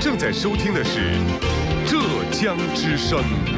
正在收听的是浙江之声。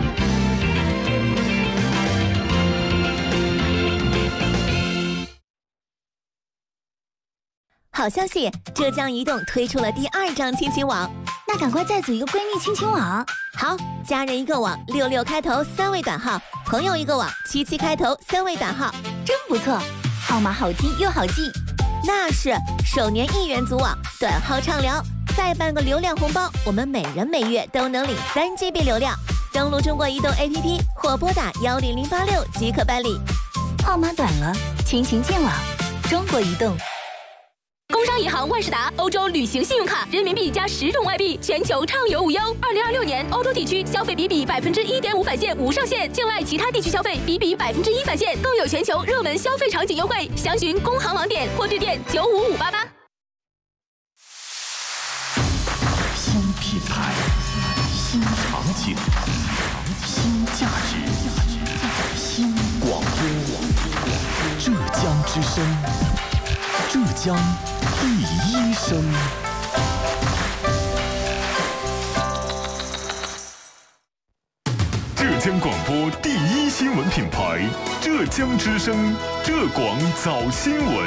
好消息，浙江移动推出了第2张亲情网， 那赶快再组一个闺蜜亲情网。 好，家人一个网，66开头3位短号，朋友一个网，77开头3位短号， 真不错，号码好听又好记。 那是，首年1元组网，短号畅聊，再办个流量红包，我们每人每月都能领3GB 流量。登录中国移动 APP 或拨打10086即可办理。 号码短了，亲情见网，中国移动。 工商银行万事达欧洲旅行信用卡，人民币加10种外币，全球畅游无忧。2026年欧洲地区消费比1.5%返现无上限，境外其他地区消费比1%返现，更有全球热门消费场景优惠。详询工行网点或致电95588。 新品牌，新场景，新价值，新广播。浙江之声，浙江第一声。 浙江广播第一新闻品牌，浙江之声，浙广早新闻。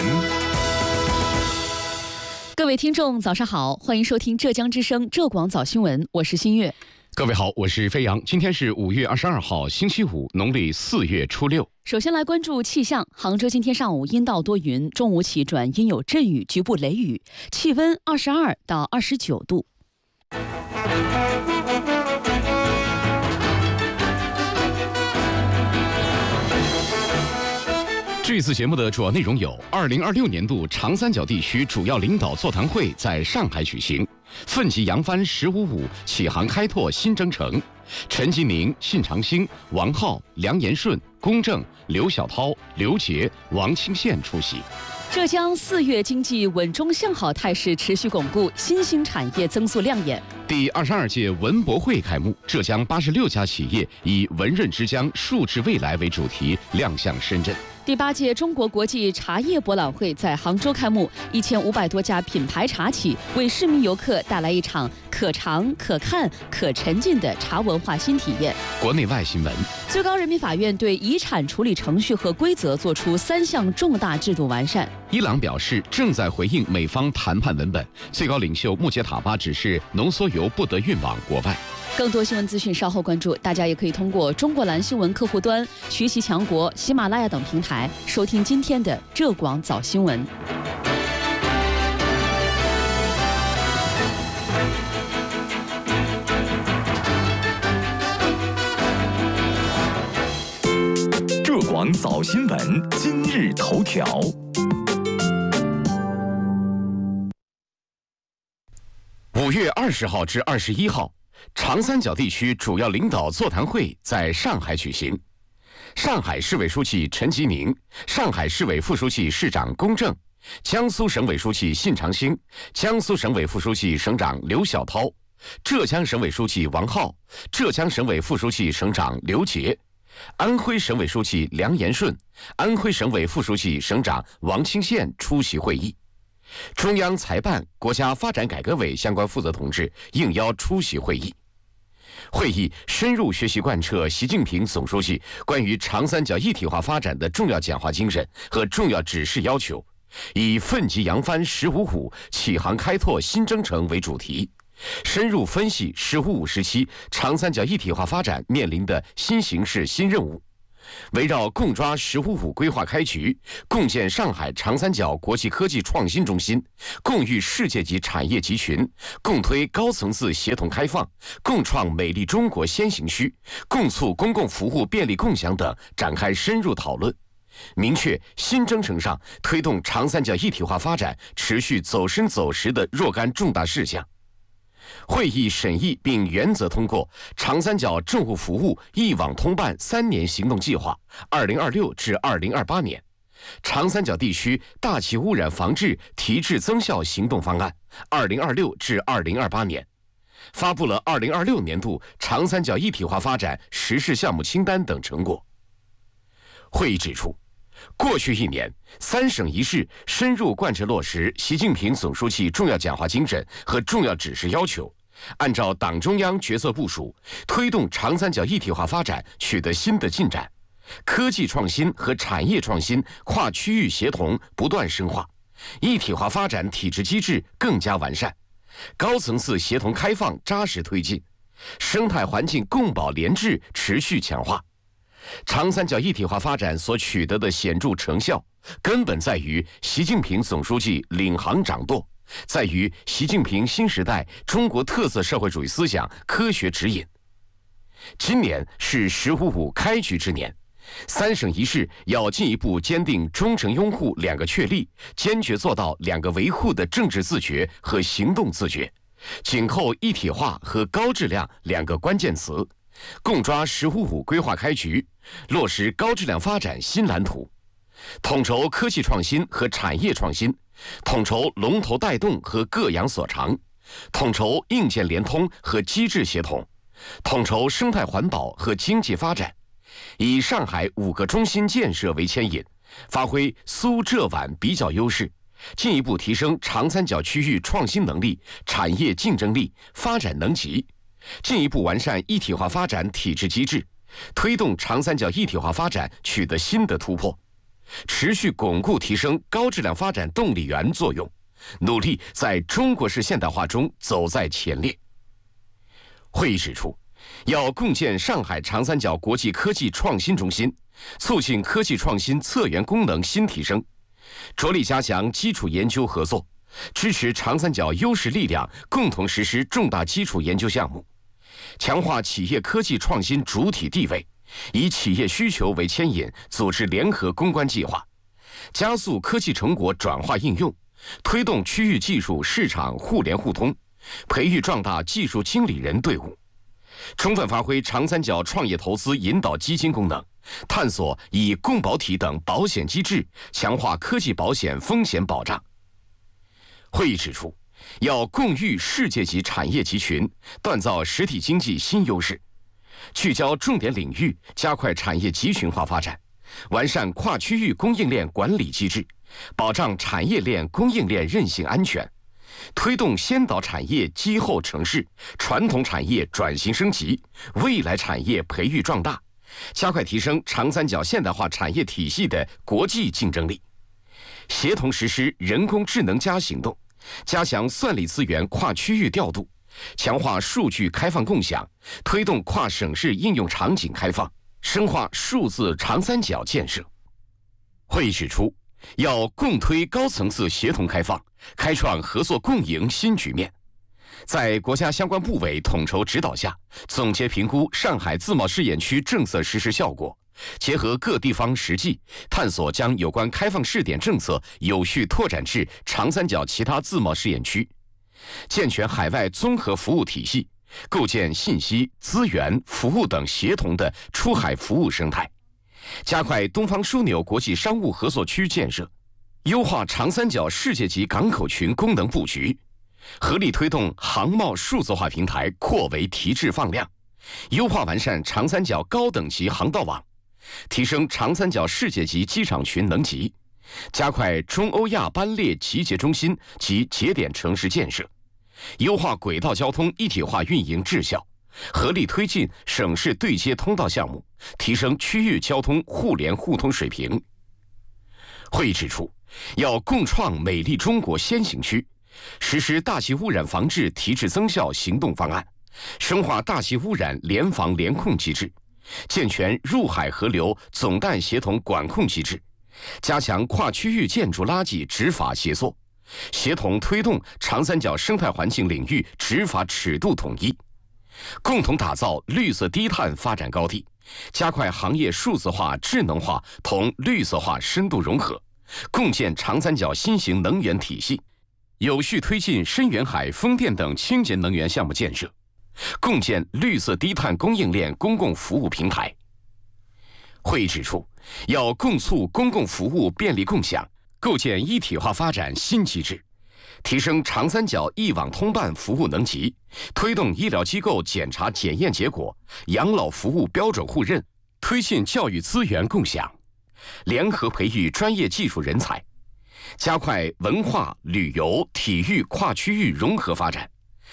各位听众早上好，欢迎收听浙江之声浙广早新闻，我是新月。 各位好，我是飞扬。今天是5月22号，星期五，农历4月初6。 首先来关注气象，杭州今天上午阴到多云，中午起转阴有阵雨，局部雷雨，气温22到29度。 这次节目的主要内容有：2026年度长三角地区主要领导座谈会在上海举行，奋楫扬帆“15+5”启航开拓新征程。陈吉宁、信长兴、王浩、梁延顺、龚正、刘晓涛、刘杰、王清宪出席。 浙江4月经济稳中向好态势持续巩固，新兴产业增速亮眼。 第22届文博会开幕，浙江86家企业以“文润之江，数字未来”为主题亮相深圳。 第8届中国国际茶叶博览会在杭州开幕，1500多家品牌茶企为市民游客带来一场可尝、可看、可沉浸的茶文化新体验。 国内外新闻： 最高人民法院对遗产处理程序和规则作出3项重大制度完善。 伊朗表示正在回应美方谈判文本。最高领袖穆杰塔巴指示浓缩铀不得运往国外。 更多新闻资讯稍后关注，大家也可以通过中国蓝新闻客户端、学习强国、喜马拉雅等平台收听今天的浙广早新闻。 浙广早新闻今日头条。 5月20号至21号。长三角地区主要领导座谈会在上海举行，上海市委书记陈吉宁、上海市委副书记、市长龚正、江苏省委书记信长兴、江苏省委副书记、省长刘晓涛、浙江省委书记王浩、浙江省委副书记、省长刘杰、安徽省委书记梁延顺、安徽省委副书记、省长王清宪出席会议。中央财办、国家发展改革委相关负责同志应邀出席会议。会议深入学习贯彻习近平总书记关于长三角一体化发展的重要讲话精神和重要指示要求，以奋楫扬帆“15+5”启航开拓新征程为主题，深入分析“15+5”时期长三角一体化发展面临的新形势、新任务。围绕共抓“15+5”规划开局，共建上海长三角国际科技创新中心，共育世界级产业集群，共推高层次协同开放，共创美丽中国先行区，共促公共服务便利共享等展开深入讨论，明确新征程上推动长三角一体化发展持续走深走实的若干重大事项。会议审议并原则通过长三角政务服务一网通办3年行动计划（2026至2028年）、长三角地区大气污染防治提质增效行动方案（2026至2028年），发布了2026年度长三角一体化发展实施项目清单等成果。会议指出，过去1年，3省1市深入贯彻落实习近平总书记重要讲话精神和重要指示要求， 按照党中央决策部署，推动长三角一体化发展取得新的进展，科技创新和产业创新跨区域协同不断深化，一体化发展体制机制更加完善，高层次协同开放扎实推进，生态环境共保联治持续强化。长三角一体化发展所取得的显著成效，根本在于习近平总书记领航掌舵，在于习近平新时代中国特色社会主义思想科学指引。今年是“15+5”开局之年，3省一市要进一步坚定忠诚拥护2个确立，坚决做到2个维护的政治自觉和行动自觉，紧扣一体化和高质量2个关键词，共抓“15+5”规划开局，落实高质量发展新蓝图，统筹科技创新和产业创新，统筹龙头带动和各养所长，统筹硬件联通和机制协同，统筹生态环保和经济发展，以上海5个中心建设为牵引，发挥苏浙皖比较优势，进一步提升长三角区域创新能力、产业竞争力、发展能级，进一步完善一体化发展体制机制，推动长三角一体化发展取得新的突破，持续巩固提升高质量发展动力源作用，努力在中国式现代化中走在前列。会议指出，要共建上海长三角国际科技创新中心，促进科技创新策源功能新提升，着力加强基础研究合作，支持长三角优势力量共同实施重大基础研究项目，强化企业科技创新主体地位，以企业需求为牵引，组织联合攻关计划，加速科技成果转化应用，推动区域技术市场互联互通，培育壮大技术经理人队伍，充分发挥长三角创业投资引导基金功能，探索以共保体等保险机制强化科技保险风险保障。会议指出，要共育世界级产业集群，锻造实体经济新优势，聚焦重点领域，加快产业集群化发展，完善跨区域供应链管理机制，保障产业链供应链韧性安全，推动先导产业机后成市，传统产业转型升级，未来产业培育壮大，加快提升长三角现代化产业体系的国际竞争力，协同实施人工智能行动，加强算力资源跨区域调度，强化数据开放共享，推动跨省市应用场景开放，深化数字长三角建设。会议指出，要共推高层次协同开放，开创合作共赢新局面。在国家相关部委统筹指导下，总结评估上海自贸试验区政策实施效果，结合各地方实际，探索将有关开放试点政策有序拓展至长三角其他自贸试验区，健全海外综合服务体系，构建信息、资源、服务等协同的出海服务生态，加快东方枢纽国际商务合作区建设，优化长三角世界级港口群功能布局，合力推动航贸数字化平台扩围提质放量，优化完善长三角高等级航道网，提升长三角世界级机场群能级，加快中欧亚班列集结中心及节点城市建设，优化轨道交通一体化运营质效，合力推进省市对接通道项目，提升区域交通互联互通水平。会议指出，要共创美丽中国先行区，实施大气污染防治提质增效行动方案，深化大气污染联防联控机制，健全入海河流总淡协同管控机制，加强跨区域建筑垃圾执法协作，协同推动长三角生态环境领域执法尺度统一，共同打造绿色低碳发展高地，加快行业数字化、智能化同绿色化深度融合，共建长三角新型能源体系，有序推进深远海、风电等清洁能源项目建设，共建绿色低碳供应链公共服务平台。会议指出，要共促公共服务便利共享，构建一体化发展新机制，提升长三角一网通办服务能级，推动医疗机构检查检验结果、养老服务标准互认，推进教育资源共享，联合培育专业技术人才，加快文化、旅游、体育跨区域融合发展，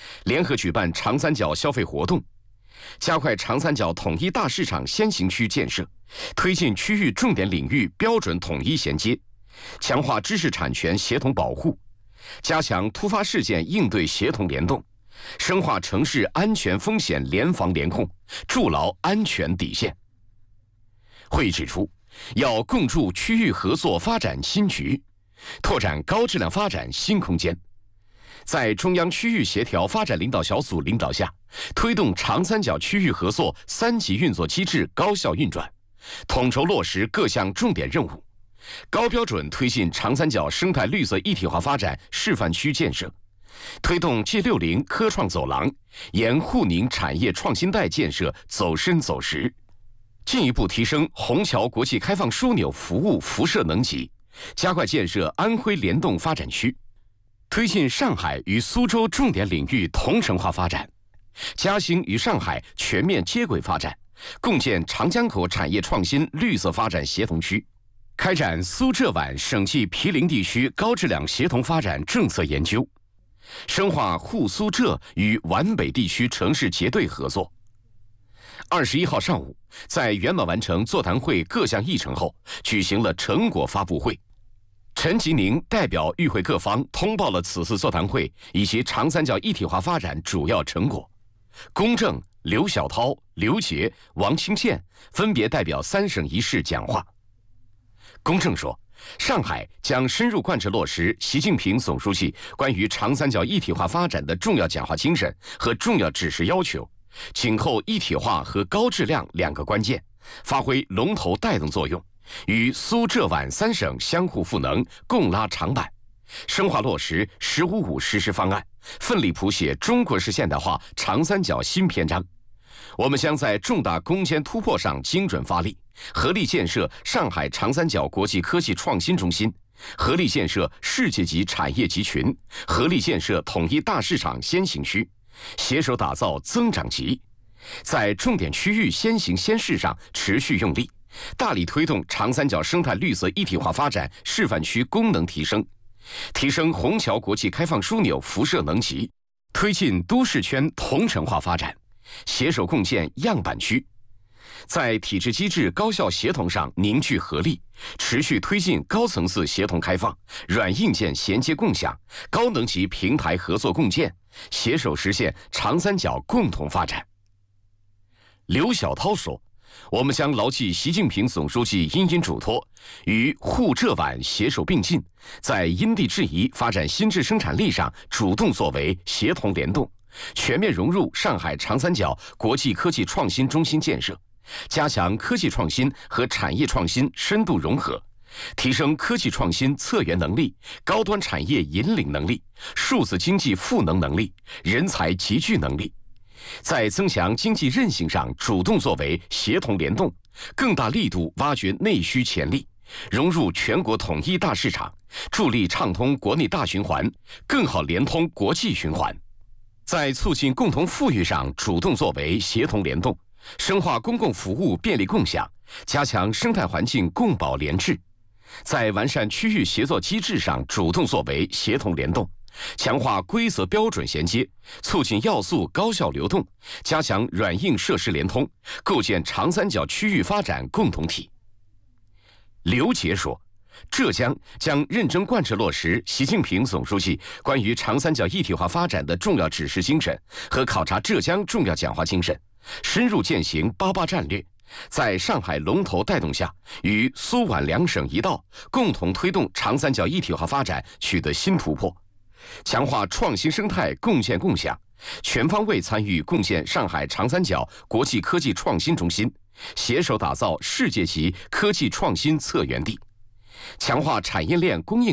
联合举办长三角消费活动，加快长三角统一大市场先行区建设，推进区域重点领域标准统一衔接，强化知识产权协同保护，加强突发事件应对协同联动，深化城市安全风险联防联控，筑牢安全底线。会议指出，要共筑区域合作发展新局，拓展高质量发展新空间。在中央区域协调发展领导小组领导下，推动长三角区域合作3级运作机制高效运转，统筹落实各项重点任务，高标准推进长三角生态绿色一体化发展示范区建设，推动 G60 科创走廊沿沪宁产业创新带建设走深走实，进一步提升虹桥国际开放枢纽服务辐射能级，加快建设安徽联动发展区，推进上海与苏州重点领域同城化发展，嘉兴与上海全面接轨发展，共建长江口产业创新绿色发展协同区，开展苏浙皖省际毗邻地区高质量协同发展政策研究，深化沪苏浙与皖北地区城市结对合作。21号上午，在圆满完成座谈会各项议程后，举行了成果发布会。陈吉宁代表与会各方通报了此次座谈会以及长三角一体化发展主要成果。龚正、刘晓涛、刘杰、王清宪分别代表3省1市讲话。龚正说，上海将深入贯彻落实习近平总书记关于长三角一体化发展的重要讲话精神和重要指示要求，紧扣一体化和高质量2个关键，发挥龙头带动作用，与苏浙皖3省相互赋能，共拉长板，深化落实“十五五”实施方案，奋力谱写中国式现代化长三角新篇章。我们将在重大攻坚突破上精准发力，合力建设上海长三角国际科技创新中心，合力建设世界级产业集群，合力建设统一大市场先行区，携手打造增长极。在重点区域先行先试上持续用力，大力推动长三角生态绿色一体化发展示范区功能提升，提升虹桥国际开放枢纽辐射能级，推进都市圈同城化发展，携手共建样板区。在体制机制高效协同上凝聚合力，持续推进高层次协同开放、软硬件衔接共享、高能级平台合作共建，携手实现长三角共同发展。刘晓涛说，我们将牢记习近平总书记殷嘱托，与沪浙皖携手并进，在因地制宜发展新质生产力上主动作为，协同联动，全面融入上海长三角国际科技创新中心建设，加强科技创新和产业创新深度融合，提升科技创新策源能力、高端产业引领能力、数字经济赋能能力、人才集聚能力。在增强经济韧性上主动作为，协同联动，更大力度挖掘内需潜力，融入全国统一大市场，助力畅通国内大循环，更好联通国际循环。在促进共同富裕上主动作为，协同联动，深化公共服务便利共享，加强生态环境共保联治。在完善区域协作机制上主动作为，协同联动，强化规则标准衔接，促进要素高效流动，加强软硬设施联通，构建长三角区域发展共同体。刘杰说，浙江将认真贯彻落实习近平总书记关于长三角一体化发展的重要指示精神和考察浙江重要讲话精神，深入践行88战略，在上海龙头带动下，与苏皖2省一道，共同推动长三角一体化发展取得新突破，强化创新生态共建共享，全方位参与共建上海长三角国际科技创新中心，携手打造世界级科技创新策源地，强化产业链供应